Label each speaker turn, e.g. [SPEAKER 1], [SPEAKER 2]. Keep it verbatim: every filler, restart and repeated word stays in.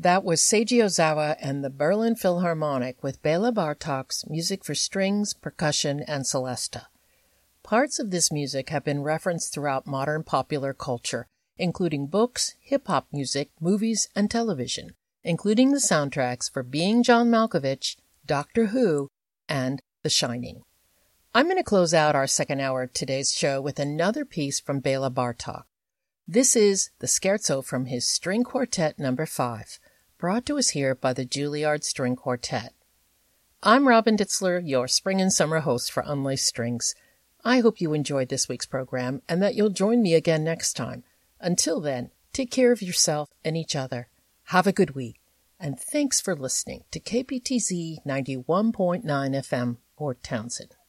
[SPEAKER 1] That was Seiji Ozawa and the Berlin Philharmonic with Bela Bartok's music for strings, percussion, and celesta. Parts of this music have been referenced throughout modern popular culture, including books, hip-hop music, movies, and television, including the soundtracks for Being John Malkovich, Doctor Who, and The Shining. I'm going to close out our second hour of today's show with another piece from Bela Bartok. This is the Scherzo from his String Quartet number five, brought to us here by the Juilliard String Quartet. I'm Robin Ditzler, your spring and summer host for Unlaced Strings. I hope you enjoyed this week's program and that you'll join me again next time. Until then, take care of yourself and each other. Have a good week, and thanks for listening to K P T Z ninety-one point nine F M, Port Townsend.